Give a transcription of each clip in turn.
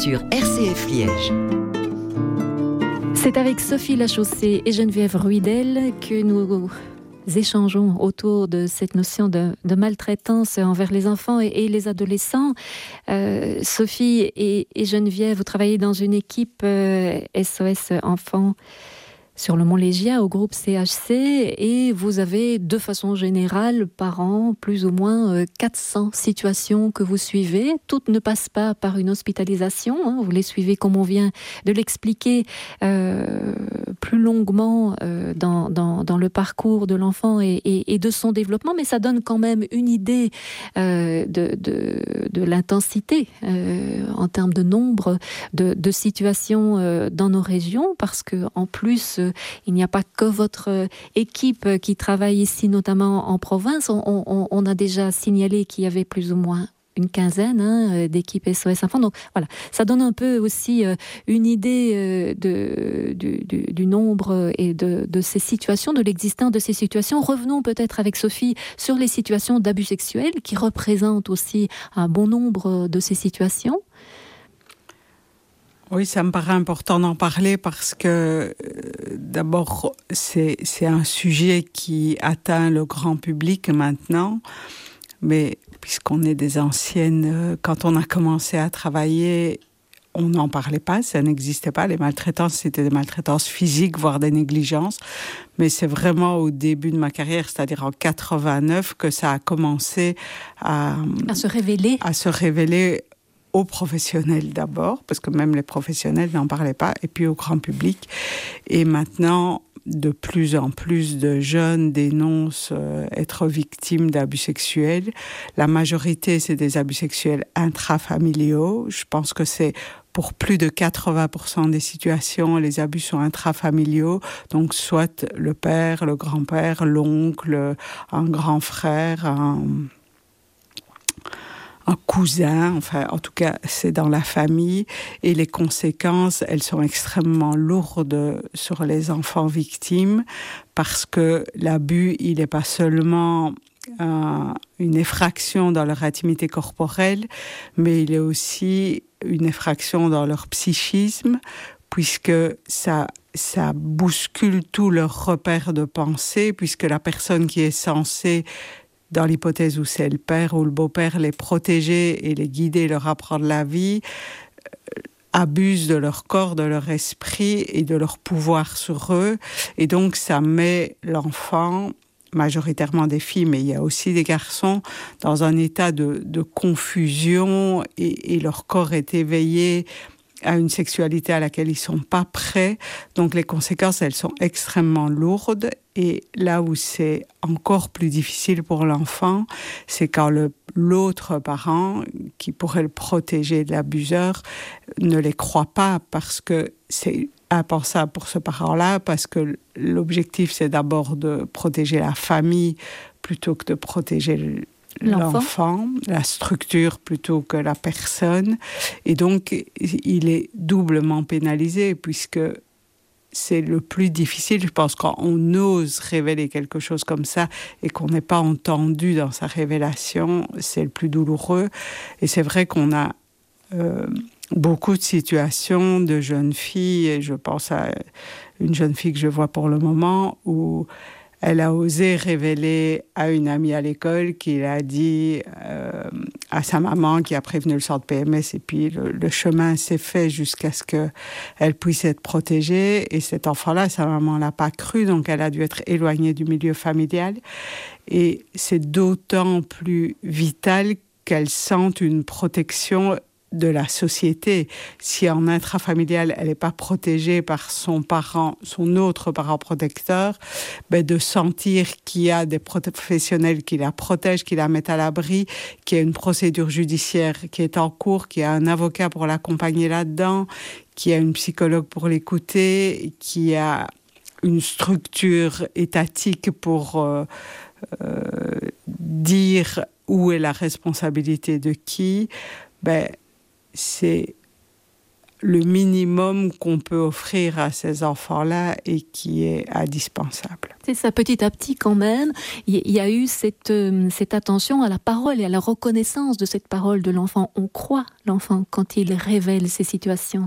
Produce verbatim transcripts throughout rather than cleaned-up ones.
sur R C F Liège. C'est avec Sophie Lachaussée et Geneviève Ruidel que nous échangeons autour de cette notion de, de maltraitance envers les enfants et, et les adolescents. Euh, Sophie et, et Geneviève, vous travaillez dans une équipe euh, S O S Enfants sur le Mont Légia, au groupe C H C, et vous avez de façon générale par an plus ou moins quatre cents situations que vous suivez. Toutes ne passent pas par une hospitalisation, hein. Vous les suivez comme on vient de l'expliquer euh, plus longuement euh, dans, dans, dans le parcours de l'enfant et, et, et de son développement, mais ça donne quand même une idée euh, de, de, de l'intensité euh, en termes de nombre de, de situations euh, dans nos régions, parce que en plus il n'y a pas que votre équipe qui travaille ici, notamment en province. On, on, on a déjà signalé qu'il y avait plus ou moins une quinzaine hein, d'équipes S O S Enfants. Donc voilà, ça donne un peu aussi euh, une idée euh, de, du, du, du nombre et de, de ces situations, de l'existence de ces situations. Revenons peut-être avec Sophie sur les situations d'abus sexuels qui représentent aussi un bon nombre de ces situations. Oui, ça me paraît important d'en parler parce que euh, d'abord, c'est, c'est un sujet qui atteint le grand public maintenant, mais puisqu'on est des anciennes, euh, quand on a commencé à travailler, on n'en parlait pas, ça n'existait pas. Les maltraitances, c'était des maltraitances physiques, voire des négligences, mais c'est vraiment au début de ma carrière, c'est-à-dire en quatre-vingt-neuf, que ça a commencé à, à se révéler. À se révéler aux professionnels d'abord, parce que même les professionnels n'en parlaient pas, et puis au grand public. Et maintenant, de plus en plus de jeunes dénoncent euh, être victimes d'abus sexuels. La majorité, c'est des abus sexuels intrafamiliaux. Je pense que c'est pour plus de quatre-vingts pour cent des situations, les abus sont intrafamiliaux. Donc, soit le père, le grand-père, l'oncle, un grand frère, un... un cousin, enfin, en tout cas, c'est dans la famille. Et les conséquences, elles sont extrêmement lourdes sur les enfants victimes parce que l'abus, il n'est pas seulement euh, une effraction dans leur intimité corporelle, mais il est aussi une effraction dans leur psychisme, puisque ça, ça bouscule tous leurs repères de pensée, puisque la personne qui est censée, dans l'hypothèse où c'est le père ou le beau-père, les protéger et les guider, leur apprendre la vie, euh, abuse de leur corps, de leur esprit et de leur pouvoir sur eux. Et donc, ça met l'enfant, majoritairement des filles, mais il y a aussi des garçons, dans un état de, de confusion et, et leur corps est éveillé à une sexualité à laquelle ils ne sont pas prêts. Donc les conséquences, elles sont extrêmement lourdes. Et là où c'est encore plus difficile pour l'enfant, c'est quand le, l'autre parent, qui pourrait le protéger de l'abuseur, ne les croit pas, parce que c'est impensable pour ce parent-là, parce que l'objectif, c'est d'abord de protéger la famille plutôt que de protéger le L'enfant. l'enfant, la structure plutôt que la personne. Et donc, il est doublement pénalisé puisque c'est le plus difficile. Je pense quand on ose révéler quelque chose comme ça et qu'on n'est pas entendu dans sa révélation, c'est le plus douloureux. Et c'est vrai qu'on a euh, beaucoup de situations de jeunes filles, et je pense à une jeune fille que je vois pour le moment, où elle a osé révéler à une amie à l'école qu'il a dit euh, à sa maman, qui a prévenu le centre P M S, et puis le, le chemin s'est fait jusqu'à ce qu'elle puisse être protégée. Et cet enfant-là, sa maman ne l'a pas cru, donc elle a dû être éloignée du milieu familial. Et c'est d'autant plus vital qu'elle sente une protection de la société. Si en intrafamilial, elle n'est pas protégée par son parent, son autre parent protecteur, ben de sentir qu'il y a des professionnels qui la protègent, qui la mettent à l'abri, qu'il y a une procédure judiciaire qui est en cours, qu'il y a un avocat pour l'accompagner là-dedans, qu'il y a une psychologue pour l'écouter, qu'il y a une structure étatique pour euh, euh, dire où est la responsabilité de qui, ben c'est le minimum qu'on peut offrir à ces enfants-là et qui est indispensable. C'est ça, petit à petit quand même, il y a eu cette, euh, cette attention à la parole et à la reconnaissance de cette parole de l'enfant. On croit l'enfant quand il révèle ces situations.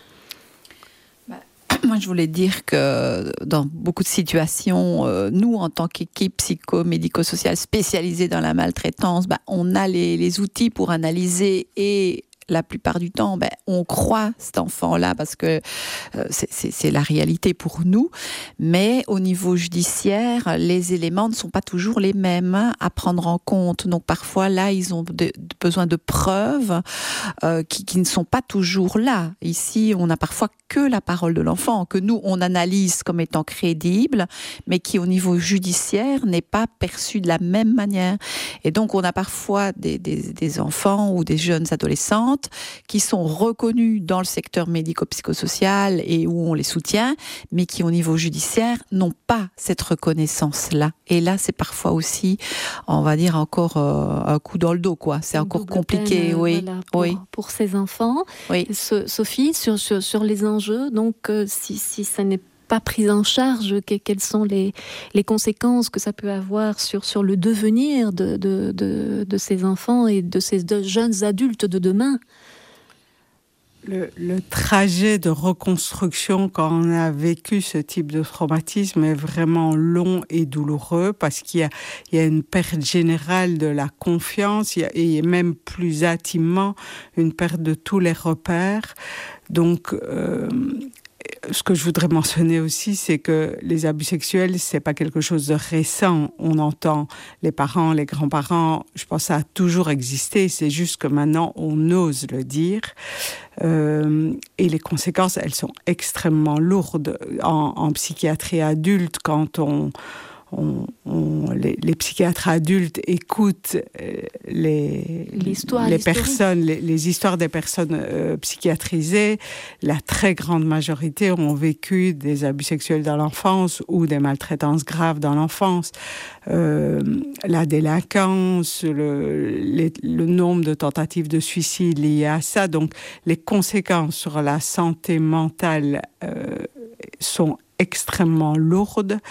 Moi, je voulais dire que dans beaucoup de situations, euh, nous, en tant qu'équipe psycho-médico-sociale spécialisée dans la maltraitance, bah, on a les, les outils pour analyser et la plupart du temps, ben, on croit cet enfant-là parce que euh, c'est, c'est, c'est la réalité pour nous. Mais au niveau judiciaire, les éléments ne sont pas toujours les mêmes à prendre en compte. Donc parfois, là, ils ont de, de, besoin de preuves euh, qui, qui ne sont pas toujours là. Ici, on n'a parfois que la parole de l'enfant, que nous, on analyse comme étant crédible, mais qui, au niveau judiciaire, n'est pas perçue de la même manière. Et donc, on a parfois des, des, des enfants ou des jeunes adolescentes qui sont reconnus dans le secteur médico-psychosocial et où on les soutient, mais qui au niveau judiciaire n'ont pas cette reconnaissance-là. Et là, c'est parfois aussi, on va dire, encore euh, un coup dans le dos, quoi. C'est une encore compliqué, peine, oui. Voilà, pour, oui. pour ces enfants. Oui. So, Sophie, sur, sur, sur les enjeux, donc euh, si, si ça n'est pas pris en charge, que, quelles sont les, les conséquences que ça peut avoir sur, sur le devenir de, de, de, de ces enfants et de ces de jeunes adultes de demain? Le, le trajet de reconstruction quand on a vécu ce type de traumatisme est vraiment long et douloureux parce qu'il y a, il y a une perte générale de la confiance il y a, et même plus intimement une perte de tous les repères. Donc, euh, ce que je voudrais mentionner aussi, c'est que les abus sexuels, c'est pas quelque chose de récent. On entend les parents, les grands-parents, je pense que ça a toujours existé, c'est juste que maintenant on ose le dire. Euh, et les conséquences, elles sont extrêmement lourdes en, en psychiatrie adulte quand on... On, on, les, les psychiatres adultes écoutent euh, les, L'histoire, les personnes, les, les histoires des personnes euh, psychiatrisées. La très grande majorité ont vécu des abus sexuels dans l'enfance ou des maltraitances graves dans l'enfance. Euh, la délinquance, le, les, le nombre de tentatives de suicide liées à ça. Donc, les conséquences sur la santé mentale euh, sont extrêmement lourdes.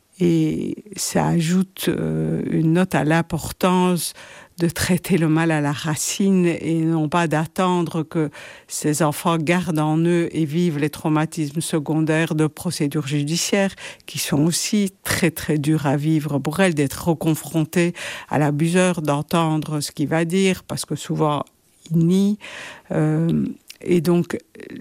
Et ça ajoute euh, une note à l'importance de traiter le mal à la racine et non pas d'attendre que ces enfants gardent en eux et vivent les traumatismes secondaires de procédures judiciaires qui sont aussi très très durs à vivre pour elles, d'être reconfrontées à l'abuseur, d'entendre ce qu'il va dire parce que souvent il nie. Euh, et donc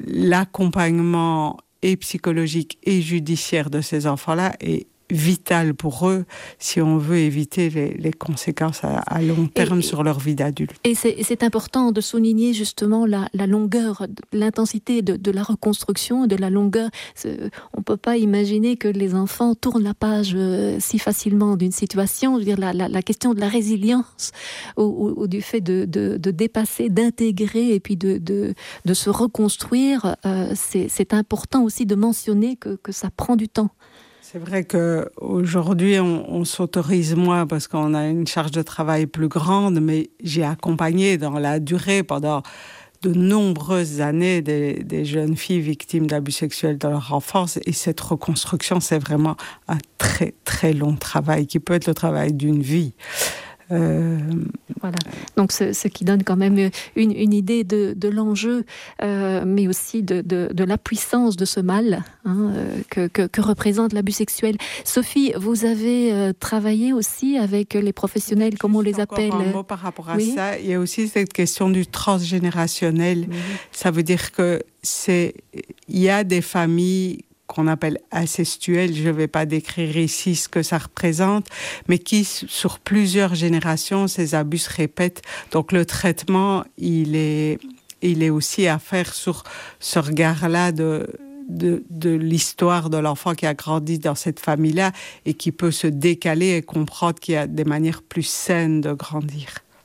l'accompagnement et psychologique et judiciaire de ces enfants-là est vital pour eux si on veut éviter les, les conséquences à, à long terme et, sur leur vie d'adulte. Et c'est, et c'est important de souligner justement la, la longueur, l'intensité de, de la reconstruction, de la longueur. C'est, on ne peut pas imaginer que les enfants tournent la page euh, si facilement d'une situation. Je veux dire, la, la, la question de la résilience ou, ou, ou du fait de, de, de dépasser, d'intégrer et puis de, de, de se reconstruire, euh, c'est, c'est important aussi de mentionner que, que ça prend du temps. C'est vrai qu'aujourd'hui, on, on s'autorise moins parce qu'on a une charge de travail plus grande, mais j'ai accompagné dans la durée pendant de nombreuses années des, des jeunes filles victimes d'abus sexuels dans leur enfance. Et cette reconstruction, c'est vraiment un très, très long travail qui peut être le travail d'une vie. Euh... Voilà. Donc ce, ce qui donne quand même une, une idée de, de l'enjeu, euh, mais aussi de, de, de la puissance de ce mal hein, que, que, que représente l'abus sexuel. Sophie, vous avez euh, travaillé aussi avec les professionnels, comme on les appelle. Un mot par rapport à oui. ça. Il y a aussi cette question du transgénérationnel. Oui. Ça veut dire que c'est, il y a des familles qu'on appelle incestuelles, je ne vais pas décrire ici ce que ça représente, mais qui, sur plusieurs générations, ces abus se répètent. Donc le traitement, il est, il est aussi à faire sur ce regard-là de, de, de l'histoire de l'enfant qui a grandi dans cette famille-là et qui peut se décaler et comprendre qu'il y a des manières plus saines de grandir.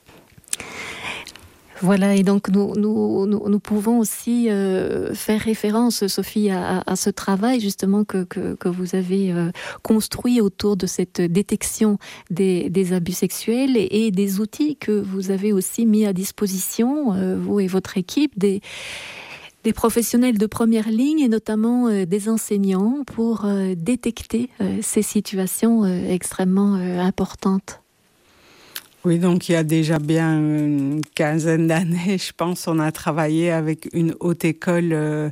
Voilà, et donc nous, nous, nous, nous pouvons aussi euh, faire référence, Sophie, à, à ce travail justement que, que, que vous avez euh, construit autour de cette détection des, des abus sexuels et, et des outils que vous avez aussi mis à disposition, euh, vous et votre équipe, des, des professionnels de première ligne et notamment euh, des enseignants pour euh, détecter euh, ces situations euh, extrêmement euh, importantes. Oui, donc il y a déjà bien une quinzaine d'années, je pense, on a travaillé avec une haute école euh,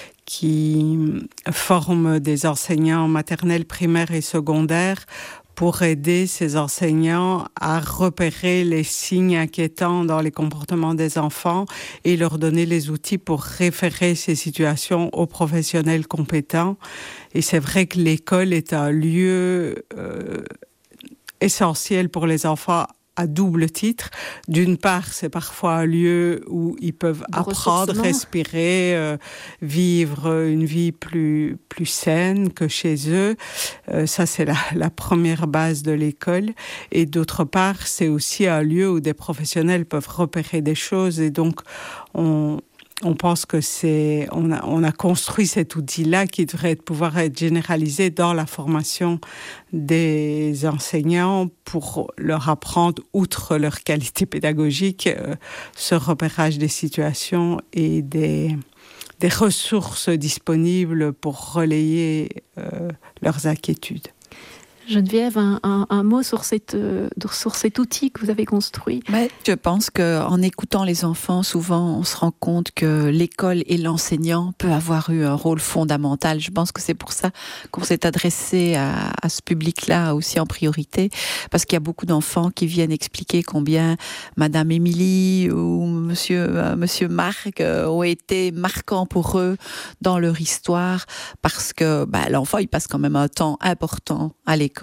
qui forme des enseignants maternels, primaires et secondaires pour aider ces enseignants à repérer les signes inquiétants dans les comportements des enfants et leur donner les outils pour référer ces situations aux professionnels compétents. Et c'est vrai que l'école est un lieu euh, essentiel pour les enfants à double titre. D'une part, c'est parfois un lieu où ils peuvent de apprendre, respirer, euh, vivre une vie plus, plus saine que chez eux. Euh, ça, c'est la, la première base de l'école. Et d'autre part, c'est aussi un lieu où des professionnels peuvent repérer des choses. Et donc, on... On pense que c'est, on a, on a construit cet outil-là qui devrait pouvoir être généralisé dans la formation des enseignants pour leur apprendre, outre leur qualité pédagogique, euh, ce repérage des situations et des, des ressources disponibles pour relayer euh, leurs inquiétudes. Geneviève, un, un, un mot sur, cette, sur cet outil que vous avez construit. Mais je pense qu'en écoutant les enfants, souvent, on se rend compte que l'école et l'enseignant peuvent avoir eu un rôle fondamental. Je pense que c'est pour ça qu'on s'est adressé à, à ce public-là aussi en priorité, parce qu'il y a beaucoup d'enfants qui viennent expliquer combien Madame Émilie ou Monsieur, euh, Monsieur Marc euh, ont été marquants pour eux dans leur histoire, parce que bah, l'enfant, il passe quand même un temps important à l'école.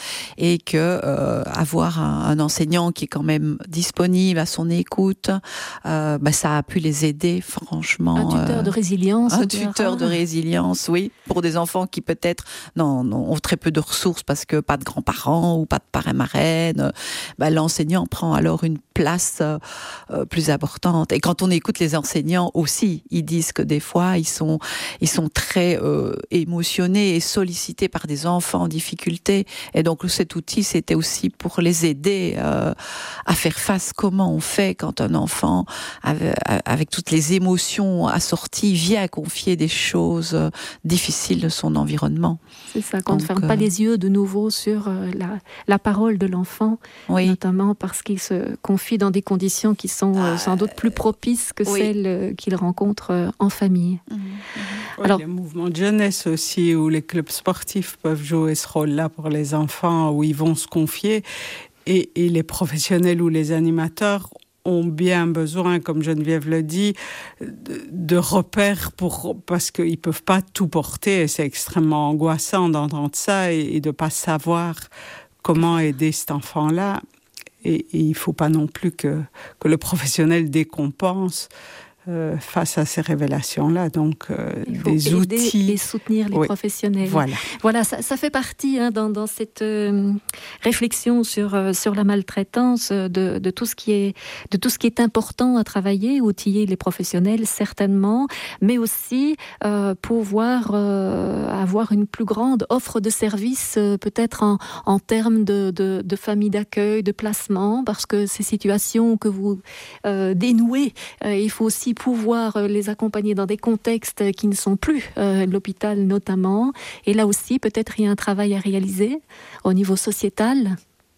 Et que euh, avoir un, un enseignant qui est quand même disponible, à son écoute, euh, bah, ça a pu les aider franchement. Un tuteur euh, de résilience. Un tuteur de résilience, oui, pour des enfants qui peut-être non, non, ont très peu de ressources parce que pas de grands-parents ou pas de parrain-marraine. Bah, l'enseignant prend alors une place euh, plus importante. Et quand on écoute les enseignants aussi, ils disent que des fois ils sont, ils sont très euh, émotionnés et sollicités par des enfants en difficulté. Et donc cet outil, c'était aussi pour les aider euh, à faire face. Comment on fait quand un enfant, avec, avec toutes les émotions assorties, vient confier des choses difficiles de son environnement. C'est ça, qu'on ne ferme euh... pas les yeux de nouveau sur euh, la, la parole de l'enfant, oui. Notamment parce qu'il se confie dans des conditions qui sont euh, sans doute plus propices que oui. celles euh, qu'il rencontre euh, en famille. Mmh. Oui, alors, les mouvements de jeunesse aussi, où les clubs sportifs peuvent jouer ce rôle-là pour les enfants, où ils vont se confier, et, et les professionnels ou les animateurs ont bien besoin, comme Geneviève le dit, de, de repères pour, parce qu'ils ne peuvent pas tout porter, et c'est extrêmement angoissant d'entendre ça et, et de ne pas savoir comment aider cet enfant-là. Et, et il ne faut pas non plus que, que le professionnel décompense Euh, face à ces révélations-là, donc euh, il faut des aider outils et soutenir les oui. professionnels. Voilà, voilà, ça, ça fait partie hein, dans, dans cette euh, réflexion sur euh, sur la maltraitance de, de tout ce qui est de tout ce qui est important à travailler, outiller les professionnels certainement, mais aussi euh, pouvoir euh, avoir une plus grande offre de services, euh, peut-être en, en termes de, de, de famille d'accueil, de placement, parce que ces situations que vous euh, dénouez, euh, il faut aussi pouvoir les accompagner dans des contextes qui ne sont plus euh, l'hôpital notamment. Et là aussi, peut-être il y a un travail à réaliser au niveau sociétal.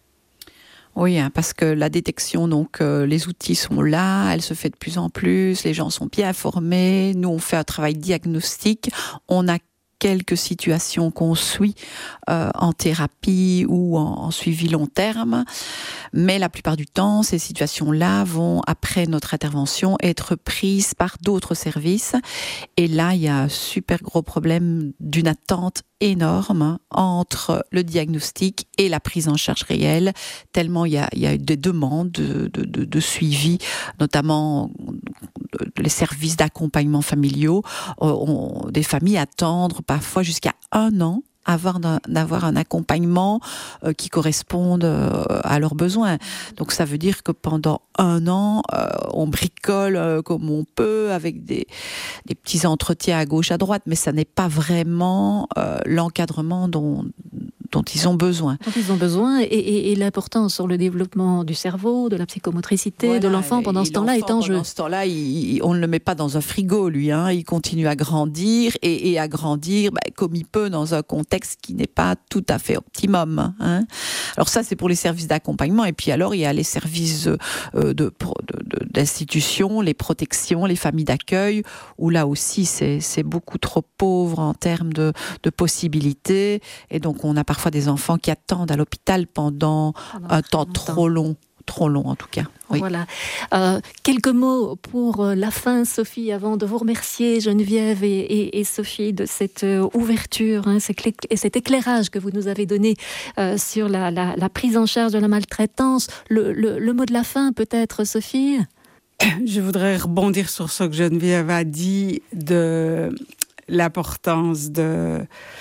Oui, hein, parce que la détection, donc euh, les outils sont là, elle se fait de plus en plus, les gens sont bien informés, nous on fait un travail diagnostique, on a quelques situations qu'on suit euh, en thérapie ou en, en suivi long terme, mais la plupart du temps, ces situations-là vont, après notre intervention, être prises par d'autres services. Et là, il y a un super gros problème d'une attente énorme entre le diagnostic et la prise en charge réelle, tellement il y a, il y a des demandes de, de, de, de suivi, notamment les services d'accompagnement familiaux. On, des familles attendent parfois jusqu'à un an avoir d'avoir un accompagnement euh, qui corresponde euh, à leurs besoins. Donc ça veut dire que pendant un an, euh, on bricole euh, comme on peut avec des, des petits entretiens à gauche, à droite, mais ça n'est pas vraiment euh, l'encadrement dont dont ils ont besoin. Dont ils ont besoin, et, et, et l'importance sur le développement du cerveau, de la psychomotricité, voilà, de l'enfant pendant ce temps-là est en jeu. Pendant ce temps-là, il, on ne le met pas dans un frigo, lui. Hein. Il continue à grandir, et, et à grandir bah, comme il peut dans un contexte qui n'est pas tout à fait optimum. Hein. Alors ça, c'est pour les services d'accompagnement. Et puis alors, il y a les services euh, de, de, de, d'institutions, les protections, les familles d'accueil, où là aussi, c'est, c'est beaucoup trop pauvre en termes de, de possibilités. Et donc, on a parfois des enfants qui attendent à l'hôpital pendant, pendant un temps longtemps. trop long. Trop long, en tout cas. Oui. Voilà. Euh, quelques mots pour la fin, Sophie, avant de vous remercier, Geneviève et, et, et Sophie, de cette ouverture hein, et cet éclairage que vous nous avez donné euh, sur la, la, la prise en charge de la maltraitance. Le, le, le mot de la fin, peut-être, Sophie ? Je voudrais rebondir sur ce que Geneviève a dit de l'importance de...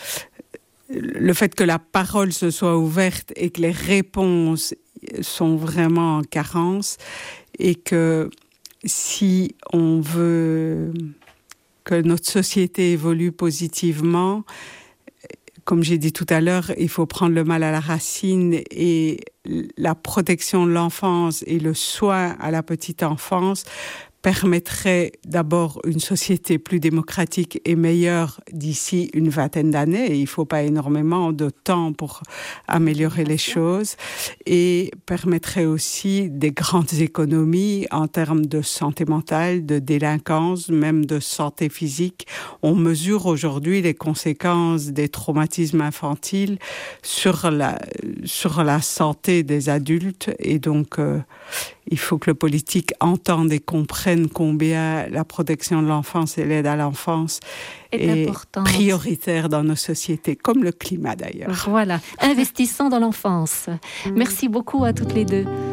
le fait que la parole se soit ouverte et que les réponses sont vraiment en carence, et que si on veut que notre société évolue positivement, comme j'ai dit tout à l'heure, il faut prendre le mal à la racine, et la protection de l'enfance et le soin à la petite enfance permettrait d'abord une société plus démocratique et meilleure d'ici une vingtaine d'années. Et il ne faut pas énormément de temps pour améliorer les choses, et permettrait aussi des grandes économies en termes de santé mentale, de délinquance, même de santé physique. On mesure aujourd'hui les conséquences des traumatismes infantiles sur la, sur la santé des adultes, et donc euh, il faut que le politique entende et comprenne combien la protection de l'enfance et l'aide à l'enfance est, est prioritaire dans nos sociétés, comme le climat d'ailleurs. Voilà, investissons dans l'enfance. Merci beaucoup à toutes les deux.